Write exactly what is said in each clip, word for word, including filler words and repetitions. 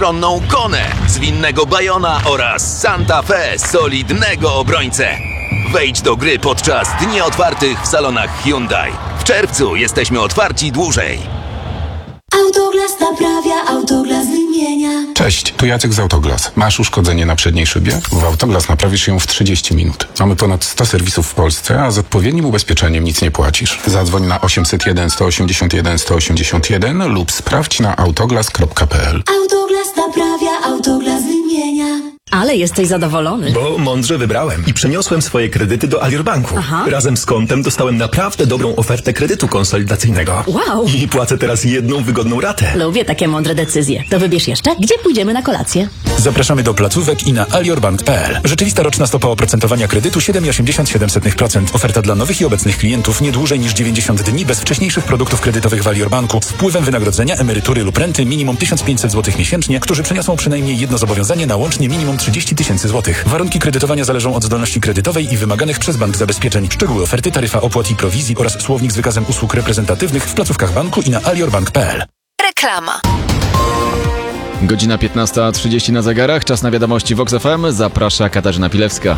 czterostronną Konę, zwinnego Bayona oraz Santa Fe, solidnego obrońcę. Wejdź do gry podczas dni otwartych w salonach Hyundai. W czerwcu jesteśmy otwarci dłużej. Autoglas naprawia, Autoglas wymienia. Cześć, tu Jacek z Autoglas. Masz uszkodzenie na przedniej szybie? W Autoglas naprawisz ją w trzydzieści minut. Mamy ponad sto serwisów w Polsce, a z odpowiednim ubezpieczeniem nic nie płacisz. Zadzwoń na osiemset jeden, sto osiemdziesiąt jeden, sto osiemdziesiąt jeden lub sprawdź na autoglas kropka p l. Autoglas naprawia, Autoglas wymienia. Ale jesteś zadowolony. Bo mądrze wybrałem i przeniosłem swoje kredyty do Alior Banku. Aha. Razem z kontem dostałem naprawdę dobrą ofertę kredytu konsolidacyjnego. Wow. I płacę teraz jedną wygodną ratę. Lubię takie mądre decyzje. To wybierz jeszcze, gdzie pójdziemy na kolację. Zapraszamy do placówek i na aliorbank kropka p l. Rzeczywista roczna stopa oprocentowania kredytu siedem przecinek osiemdziesiąt siedem procent. Oferta dla nowych i obecnych klientów nie dłużej niż dziewięćdziesiąt dni bez wcześniejszych produktów kredytowych w Alior Banku z wpływem wynagrodzenia, emerytury lub renty minimum tysiąc pięćset złotych miesięcznie, którzy przeniosą przynajmniej jedno zobowiązanie na łącznie minimum trzydzieści tysięcy złotych. Warunki kredytowania zależą od zdolności kredytowej i wymaganych przez bank zabezpieczeń. Szczegóły oferty, taryfa opłat i prowizji oraz słownik z wykazem usług reprezentatywnych w placówkach banku i na aliorbank kropka p l. Reklama. Godzina piętnasta trzydzieści na zegarach. Czas na wiadomości Vox F M. Zaprasza Katarzyna Pilewska.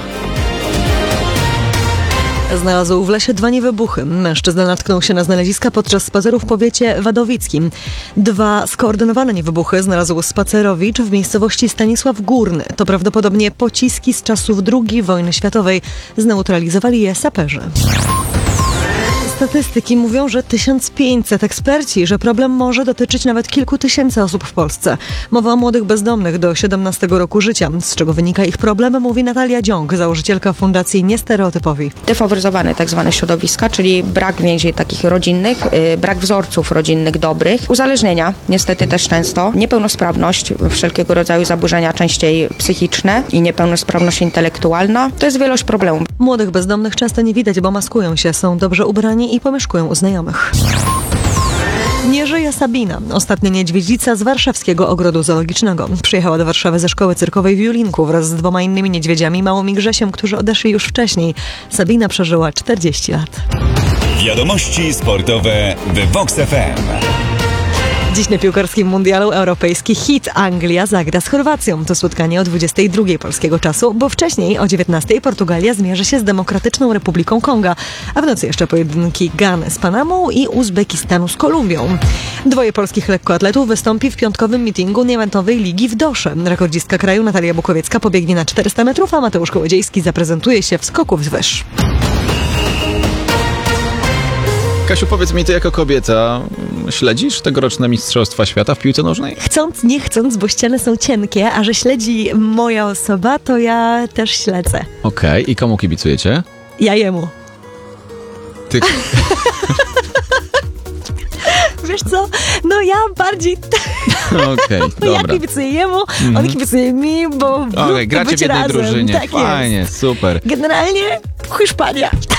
Znalazł w lesie dwa niewybuchy. Mężczyzna natknął się na znaleziska podczas spaceru w powiecie wadowickim. Dwa skoordynowane niewybuchy znalazł spacerowicz w miejscowości Stanisław Górny. To prawdopodobnie pociski z czasów drugiej wojny światowej. Zneutralizowali je saperzy. Statystyki mówią, że tysiąc pięćset, eksperci, że problem może dotyczyć nawet kilku tysięcy osób w Polsce. Mowa o młodych bezdomnych do siedemnastego roku życia. Z czego wynika ich problem, mówi Natalia Dziąg, założycielka Fundacji Niestereotypowi. Defaworyzowane tak zwane środowiska, czyli brak więzi takich rodzinnych, yy, brak wzorców rodzinnych dobrych, uzależnienia, niestety też często, niepełnosprawność, wszelkiego rodzaju zaburzenia, częściej psychiczne i niepełnosprawność intelektualna. To jest wielość problemów. Młodych bezdomnych często nie widać, bo maskują się, są dobrze ubrani i pomieszkują u znajomych. Nie żyje Sabina, ostatnia niedźwiedzica z warszawskiego ogrodu zoologicznego. Przyjechała do Warszawy ze szkoły cyrkowej w Julinku wraz z dwoma innymi niedźwiedziami, Małą i Grzesiem, którzy odeszli już wcześniej. Sabina przeżyła czterdzieści lat. Wiadomości sportowe w Vox F M. Dziś na piłkarskim mundialu europejski hit Anglia zagra z Chorwacją. To spotkanie o dwudziestej drugiej polskiego czasu, bo wcześniej o dziewiętnastej Portugalia zmierzy się z Demokratyczną Republiką Konga, a w nocy jeszcze pojedynki Gany z Panamą i Uzbekistanu z Kolumbią. Dwoje polskich lekkoatletów wystąpi w piątkowym meetingu nieeventowej ligi w Dosze. Rekordzistka kraju Natalia Bukowiecka pobiegnie na czterysta metrów, a Mateusz Kołodziejski zaprezentuje się w skoku wzwyż. Kasiu, powiedz mi, ty jako kobieta śledzisz tegoroczne Mistrzostwa Świata w piłce nożnej? Chcąc, nie chcąc, bo ściany są cienkie, a że śledzi moja osoba, to ja też śledzę. Okej, okay. I komu kibicujecie? Ja jemu. Ty... Wiesz co? No ja bardziej... Okej, okay, dobra. Ja kibicuję jemu, mm-hmm. on kibicuje mi, bo Okej, okay, gracie w jednej razem. drużynie. Tak Fajnie, jest. super. Generalnie Hiszpania.